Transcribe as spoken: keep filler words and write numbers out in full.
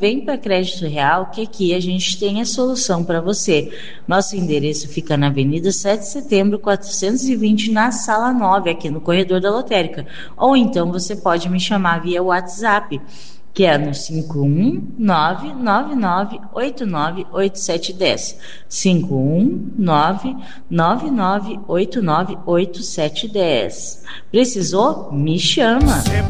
vem para Crédito Real, que aqui a gente tem a solução para você. Nosso endereço fica na Avenida sete de Setembro, quatrocentos e vinte, na Sala nove, aqui no corredor da lotérica. Ou então você pode me chamar via WhatsApp, que é no cinco um nove nove nove oito nove oito sete um zero. cinco um nove nove nove oito nove oito sete um zero. Precisou? Me chama!